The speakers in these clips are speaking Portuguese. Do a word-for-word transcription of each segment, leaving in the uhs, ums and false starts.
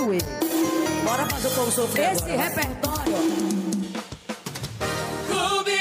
doer. Bora fazer o povo sofrer Esse agora, vai. repertório. Clube.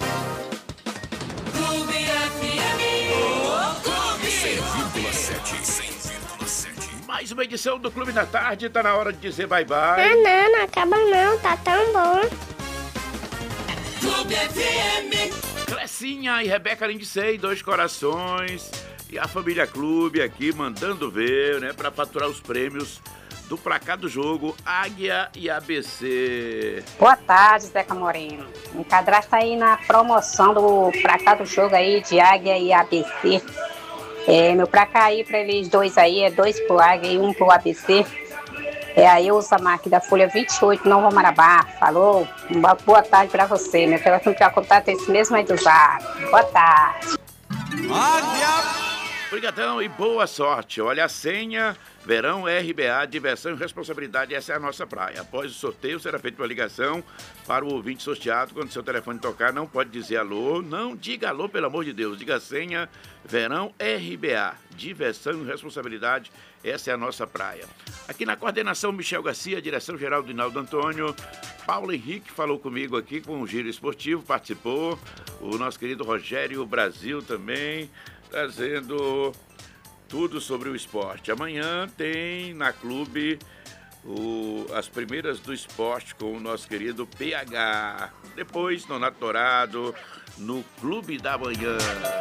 Clube F M. Oh, Clube. cem vírgula sete. Mais uma edição do Clube da Tarde. Tá na hora de dizer bye bye. Ah, não, não acaba não. Tá tão bom. Clube F M. Clecinha e Rebeca Lindicei, dois corações. E a família Clube aqui mandando ver, né? Pra faturar os prêmios do placar do jogo Águia e A B C. Boa tarde, Zeca Moreno. Me cadastra aí na promoção do placar do jogo aí de Águia e A B C. É, meu placar aí para eles dois aí é dois pro Águia e um pro A B C. É a Eusa Marques da Folha vinte e oito, Novo Marabá. Falou? Uma boa tarde para você. Meu telefone para contato é esse mesmo aí do Zap. Boa tarde. Águia. Obrigadão e boa sorte. Olha a senha, Verão R B A, diversão e responsabilidade, essa é a nossa praia. Após o sorteio, será feita uma ligação para o ouvinte sorteado. Quando seu telefone tocar, não pode dizer alô, não diga alô, pelo amor de Deus. Diga a senha, Verão R B A, diversão e responsabilidade, essa é a nossa praia. Aqui na coordenação, Michel Garcia, direção-geral do Inaldo Antônio. Paulo Henrique falou comigo aqui com o Giro Esportivo, participou. O nosso querido Rogério Brasil também, trazendo tudo sobre o esporte. Amanhã tem na Clube o, as primeiras do esporte com o nosso querido P H. Depois, Nonato Dourado, no Clube da Manhã.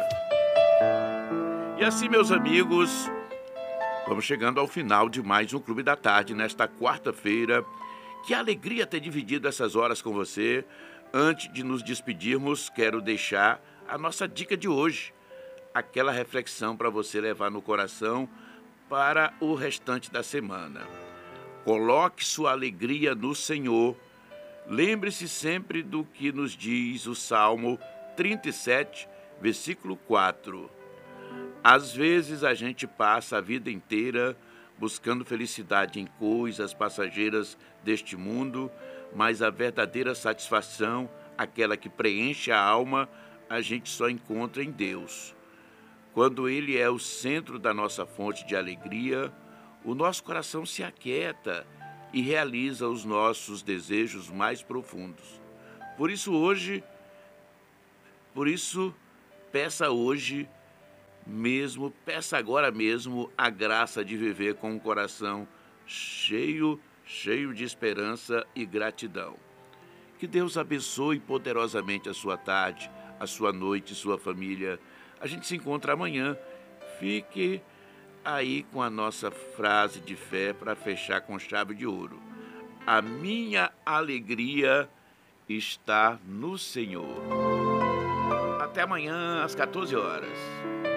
E assim, meus amigos, vamos chegando ao final de mais um Clube da Tarde, nesta quarta-feira. Que alegria ter dividido essas horas com você. Antes de nos despedirmos, quero deixar a nossa dica de hoje. Aquela reflexão para você levar no coração para o restante da semana. Coloque sua alegria no Senhor. Lembre-se sempre do que nos diz o Salmo trinta e sete, versículo quatro. Às vezes a gente passa a vida inteira buscando felicidade em coisas passageiras deste mundo, mas a verdadeira satisfação, aquela que preenche a alma, a gente só encontra em Deus. Quando Ele é o centro da nossa fonte de alegria, o nosso coração se aquieta e realiza os nossos desejos mais profundos. Por isso hoje, por isso, peça hoje mesmo, peça agora mesmo a graça de viver com um coração cheio, cheio de esperança e gratidão. Que Deus abençoe poderosamente a sua tarde, a sua noite, sua família. A gente se encontra amanhã. Fique aí com a nossa frase de fé para fechar com chave de ouro. A minha alegria está no Senhor. Até amanhã às quatorze horas.